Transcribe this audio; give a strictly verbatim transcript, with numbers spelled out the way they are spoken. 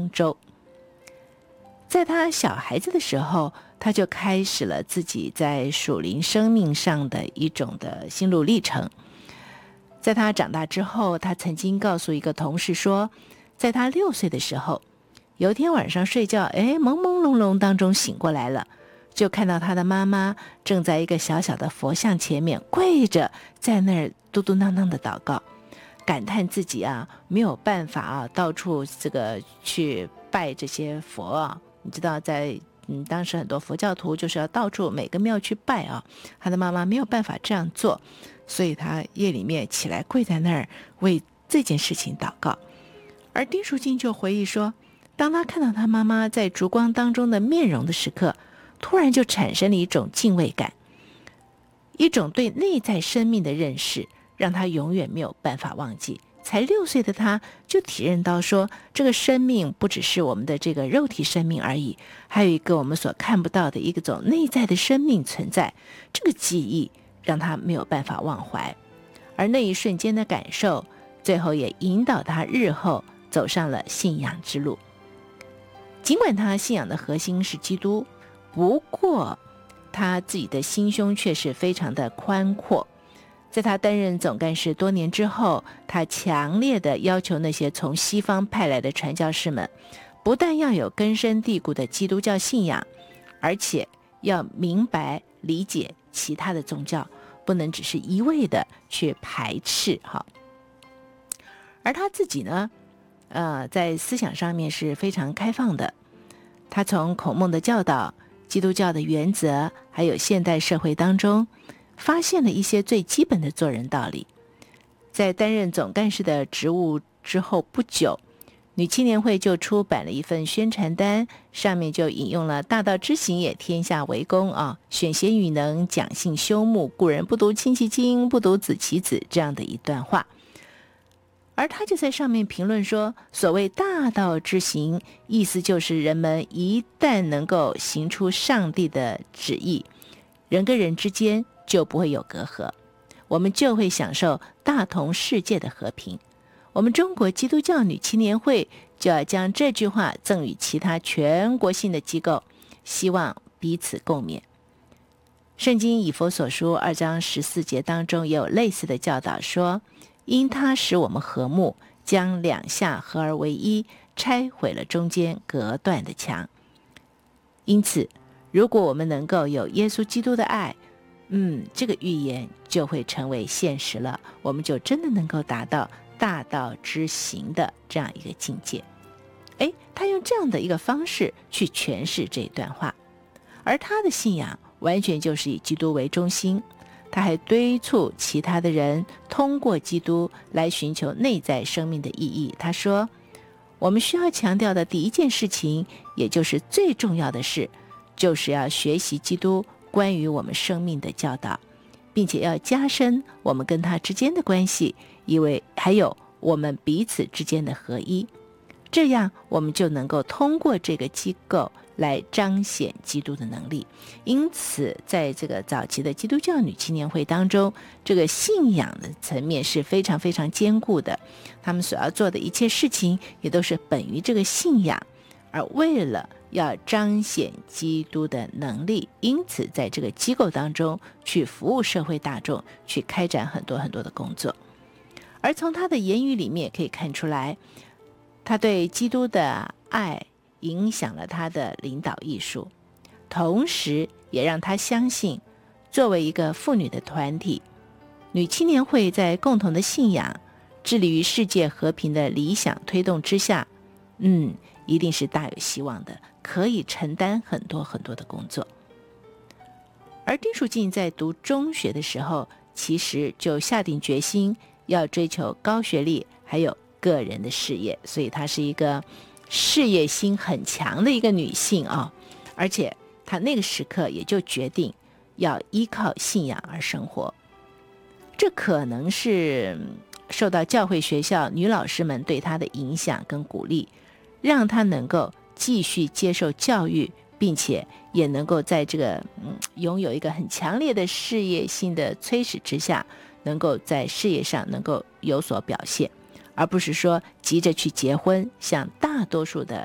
方舟。在他小孩子的时候，他就开始了自己在属灵生命上的一种的心路历程。在他长大之后，他曾经告诉一个同事说，在他六岁的时候，有一天晚上睡觉，哎，朦朦胧胧当中醒过来了，就看到他的妈妈正在一个小小的佛像前面跪着，在那儿嘟嘟囔囔的祷告，感叹自己啊没有办法啊到处这个去拜这些佛啊。你知道在嗯当时很多佛教徒就是要到处每个庙去拜啊，他的妈妈没有办法这样做，所以他夜里面起来跪在那儿为这件事情祷告。而丁淑静就回忆说，当他看到他妈妈在烛光当中的面容的时刻，突然就产生了一种敬畏感，一种对内在生命的认识，让他永远没有办法忘记。才六岁的他就体认到说，这个生命不只是我们的这个肉体生命而已，还有一个我们所看不到的一种内在的生命存在。这个记忆让他没有办法忘怀，而那一瞬间的感受，最后也引导他日后走上了信仰之路。尽管他信仰的核心是基督，不过他自己的心胸却是非常的宽阔。在他担任总干事多年之后，他强烈的要求那些从西方派来的传教士们，不但要有根深蒂固的基督教信仰，而且要明白理解其他的宗教，不能只是一味的去排斥。哈，而他自己呢，呃，在思想上面是非常开放的。他从孔孟的教导、基督教的原则，还有现代社会当中，发现了一些最基本的做人道理。在担任总干事的职务之后不久，女青年会就出版了一份宣传单，上面就引用了大道之行也，天下为公啊，选贤与能，讲信修睦，故人不读亲其经，不读子其子，这样的一段话。而他就在上面评论说，所谓大道之行，意思就是人们一旦能够行出上帝的旨意，人跟人之间就不会有隔阂，我们就会享受大同世界的和平。我们中国基督教女青年会就要将这句话赠予其他全国性的机构，希望彼此共勉。圣经以弗所书二章十四节当中也有类似的教导说，因他使我们和睦，将两下合而为一，拆毁了中间隔断的墙。因此如果我们能够有耶稣基督的爱，嗯，这个预言就会成为现实了，我们就真的能够达到大道之行的这样一个境界。诶，他用这样的一个方式去诠释这段话，而他的信仰完全就是以基督为中心。他还敦促其他的人通过基督来寻求内在生命的意义。他说，我们需要强调的第一件事情，也就是最重要的事，就是要学习基督关于我们生命的教导，并且要加深我们跟他之间的关系，因为还有我们彼此之间的合一。这样我们就能够通过这个机构来彰显基督的能力。因此在这个早期的基督教女青年会当中，这个信仰的层面是非常非常坚固的，他们所要做的一切事情也都是本于这个信仰，而为了要彰显基督的能力，因此在这个机构当中去服务社会大众，去开展很多很多的工作。而从他的言语里面可以看出来，他对基督的爱影响了他的领导艺术，同时也让他相信，作为一个妇女的团体，女青年会在共同的信仰、致力于世界和平的理想推动之下，嗯，一定是大有希望的，可以承担很多很多的工作。而丁淑静在读中学的时候，其实就下定决心要追求高学历，还有个人的事业，所以她是一个事业心很强的一个女性啊，而且她那个时刻也就决定要依靠信仰而生活。这可能是受到教会学校女老师们对她的影响跟鼓励，让她能够继续接受教育，并且也能够在这个、嗯、拥有一个很强烈的事业心的催使之下，能够在事业上能够有所表现，而不是说急着去结婚，像大多数的